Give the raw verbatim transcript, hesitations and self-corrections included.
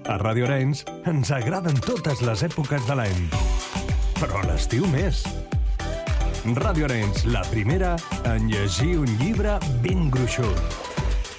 A Ràdio Arenys ens agraden totes les èpoques de l'any, però l'estiu més. Ràdio Arenys, la primera en llegir un llibre ben gruixut.